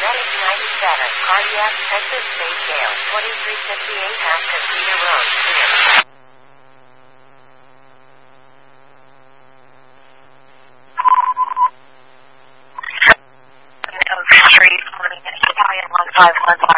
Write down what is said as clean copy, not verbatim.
Atlantic 97, Cardiac, Texas State Jail, 2358 Half Casita Road, clear. Street, Italian 1515.